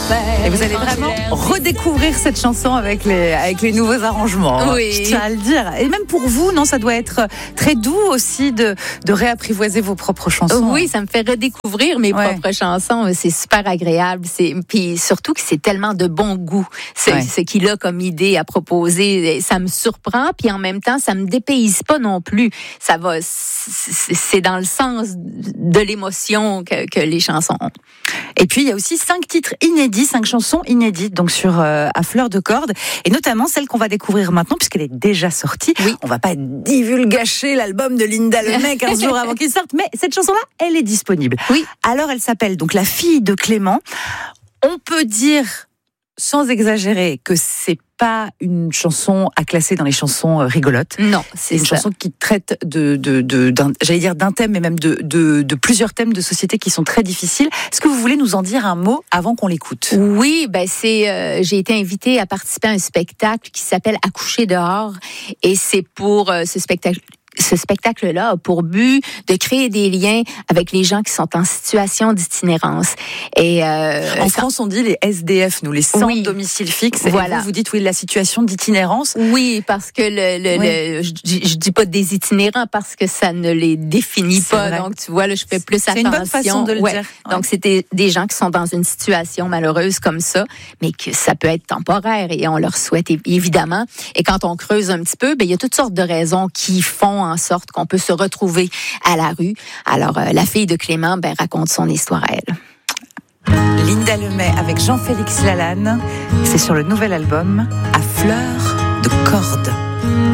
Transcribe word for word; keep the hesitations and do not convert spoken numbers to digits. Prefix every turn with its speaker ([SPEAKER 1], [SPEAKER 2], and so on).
[SPEAKER 1] Et vous allez vraiment redécouvrir cette chanson avec les, avec les nouveaux arrangements.
[SPEAKER 2] Oui.
[SPEAKER 1] Je tiens à le dire. Et même pour vous, non, ça doit être très doux aussi de, de réapprivoiser vos propres chansons.
[SPEAKER 2] Oui, ça me fait redécouvrir mes
[SPEAKER 1] Ouais.
[SPEAKER 2] propres chansons. C'est super agréable. C'est, puis surtout que c'est tellement de bon goût. C'est,
[SPEAKER 1] Ouais.
[SPEAKER 2] ce qu'il a comme idée à proposer. Ça me surprend, puis en même temps, ça me dépayse pas non plus. Ça va, c'est, c'est dans le sens de l'émotion que, que les chansons ont.
[SPEAKER 1] Et puis, il y a aussi cinq titres inédits, cinq chansons inédites, donc sur euh, À fleur de corde, et notamment celle qu'on va découvrir maintenant, puisqu'elle est déjà sortie.
[SPEAKER 2] Oui.
[SPEAKER 1] On va pas divulgacher l'album de Linda Lemay quinze jours avant qu'il sorte, mais cette chanson-là, elle est disponible.
[SPEAKER 2] Oui.
[SPEAKER 1] Alors, elle s'appelle donc La fille de Clément. On peut dire, sans exagérer, que c'est pas une chanson à classer dans les chansons euh, rigolotes.
[SPEAKER 2] Non,
[SPEAKER 1] C'est
[SPEAKER 2] c'est
[SPEAKER 1] une
[SPEAKER 2] ça.
[SPEAKER 1] chanson qui traite de, de, de d'un, j'allais dire d'un thème, mais même de, de, de plusieurs thèmes de société qui sont très difficiles. Est-ce que vous voulez nous en dire un mot avant qu'on l'écoute ?
[SPEAKER 2] Oui, ben c'est. Euh, j'ai été invitée à participer à un spectacle qui s'appelle Accoucher dehors, et c'est pour euh, ce spectacle. Ce spectacle-là a pour but de créer des liens avec les gens qui sont en situation d'itinérance. Et euh,
[SPEAKER 1] En France, on dit les S D F, nous, les sans
[SPEAKER 2] Oui.
[SPEAKER 1] domicile fixe. Et
[SPEAKER 2] Voilà.
[SPEAKER 1] vous, vous dites, oui, la situation d'itinérance.
[SPEAKER 2] Oui, parce que le, le,
[SPEAKER 1] Oui.
[SPEAKER 2] le je, dis- je dis pas des itinérants parce que ça ne les définit
[SPEAKER 1] C'est
[SPEAKER 2] pas.
[SPEAKER 1] vrai.
[SPEAKER 2] Donc tu vois, là, je fais plus
[SPEAKER 1] C'est
[SPEAKER 2] attention.
[SPEAKER 1] une bonne façon de le
[SPEAKER 2] Ouais.
[SPEAKER 1] dire. Ouais.
[SPEAKER 2] Donc c'était des gens qui sont dans une situation malheureuse comme ça, mais que ça peut être temporaire et on leur souhaite év- évidemment. Et quand on creuse un petit peu, ben il y a toutes sortes de raisons qui font en sorte qu'on peut se retrouver à la rue. Alors euh, la fille de Clément, ben raconte son histoire à elle.
[SPEAKER 1] Linda Lemay avec Jean-Félix Lalanne. C'est sur le nouvel album À fleur de corde.